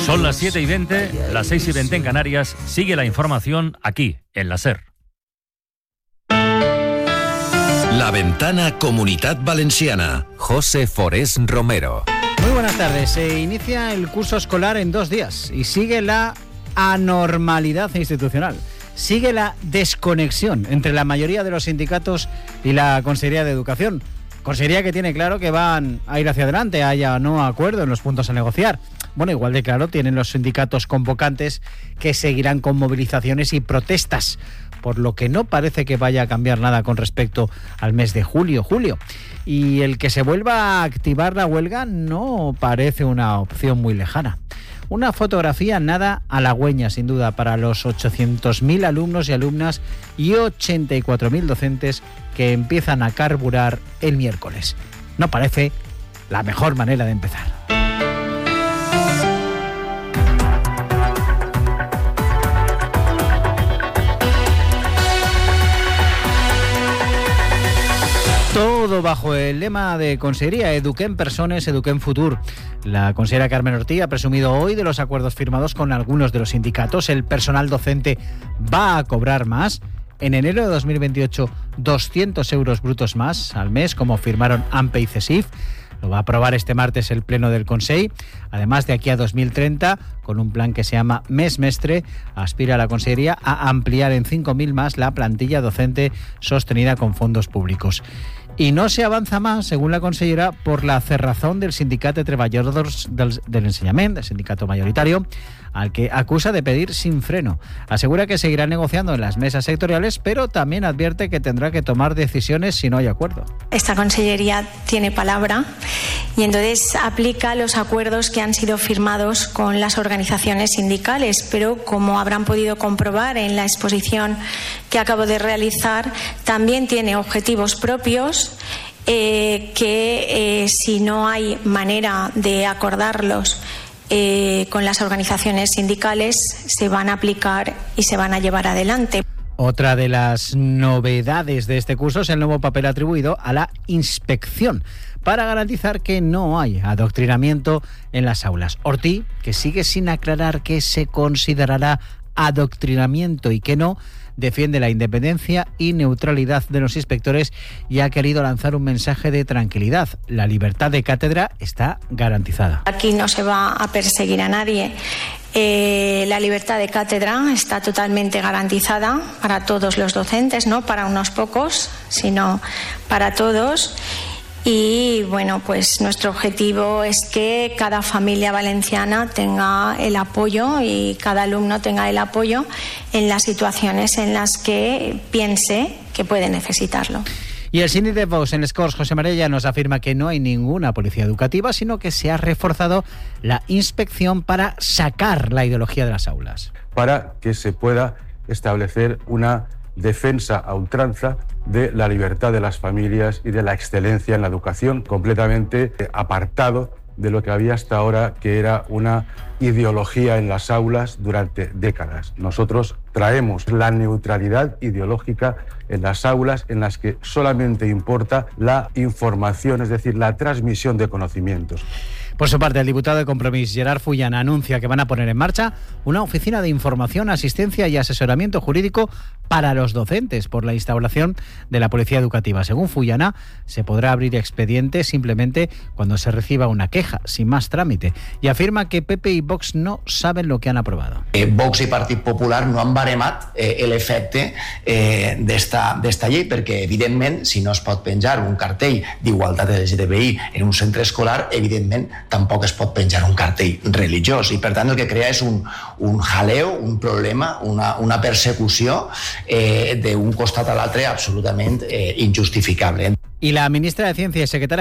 Son las 7:20, las 6:20 en Canarias. Sigue la información aquí, en la SER. La Ventana Comunitat Valenciana. José Forés Romero. Muy buenas tardes. Se inicia el curso escolar en 2 días y sigue la anormalidad institucional. Sigue la desconexión entre la mayoría de los sindicatos y la Consellería de Educación. Consellería que tiene claro que van a ir hacia adelante, haya o no acuerdo en los puntos a negociar. Bueno, igual de claro tienen los sindicatos convocantes que seguirán con movilizaciones y protestas, por lo que no parece que vaya a cambiar nada con respecto al mes de julio. Y el que se vuelva a activar la huelga no parece una opción muy lejana. Una fotografía nada halagüeña, sin duda, para los 800.000 alumnos y alumnas y 84.000 docentes que empiezan a carburar el miércoles. No parece la mejor manera de empezar. Todo bajo el lema de Consellería, Eduquem Persones, Eduquem Futur. La consellera Carmen Ortí ha presumido hoy de los acuerdos firmados con algunos de los sindicatos. El personal docente va a cobrar más. En enero de 2028, 200 euros brutos más al mes, como firmaron AMPE y CESIF. Lo va a aprobar este martes el Pleno del Consell. Además, de aquí a 2030, con un plan que se llama Mes Mestre, aspira la Consellería a ampliar en 5.000 más la plantilla docente sostenida con fondos públicos. Y no se avanza más, según la consellera, por la cerrazón del Sindicat de Treballadors del Ensenyament, el sindicato mayoritario, al que acusa de pedir sin freno. Asegura que seguirá negociando en las mesas sectoriales, pero también advierte que tendrá que tomar decisiones si no hay acuerdo. Esta consellería tiene palabra y entonces aplica los acuerdos que han sido firmados con las organizaciones sindicales, pero como habrán podido comprobar en la exposición que acabo de realizar, también tiene objetivos propios que si no hay manera de acordarlos con las organizaciones sindicales, se van a aplicar y se van a llevar adelante. Otra de las novedades de este curso es el nuevo papel atribuido a la inspección para garantizar que no hay adoctrinamiento en las aulas. Ortí, que sigue sin aclarar qué se considerará adoctrinamiento y qué no, defiende la independencia y neutralidad de los inspectores y ha querido lanzar un mensaje de tranquilidad. La libertad de cátedra está garantizada. Aquí no se va a perseguir a nadie. La libertad de cátedra está totalmente garantizada para todos los docentes, no para unos pocos, sino para todos. Y bueno, pues nuestro objetivo es que cada familia valenciana tenga el apoyo y cada alumno tenga el apoyo en las situaciones en las que piense que puede necesitarlo. Y el síndic de Vox en les Corts, José Marella, nos afirma que no hay ninguna policía educativa, sino que se ha reforzado la inspección para sacar la ideología de las aulas. Para que se pueda establecer una defensa a ultranza de la libertad de las familias y de la excelencia en la educación, completamente apartado de lo que había hasta ahora, que era una ideología en las aulas durante décadas. Nosotros traemos la neutralidad ideológica en las aulas, en las que solamente importa la información, es decir, la transmisión de conocimientos. Por su parte, el diputado de Compromís, Gerard Fullana, anuncia que van a poner en marcha una oficina de información, asistencia y asesoramiento jurídico para los docentes por la instauración de la policía educativa. Según Fullana, se podrá abrir expediente simplemente cuando se reciba una queja, sin más trámite, y afirma que PP y Vox no saben lo que han aprobado. Vox i Partit Popular no han baremat l'efecte d'esta llei, perquè, evidentment, si no es pot penjar un cartell d'igualtat LGTBI en un centre escolar, evidentment, tampoc es pot penjar un cartell religiós. I, per tant, el que crea és un jaleo, un problema, una persecució d'un costat a l'altre absolutament injustificable. Y la ministra de Ciencia y secretaria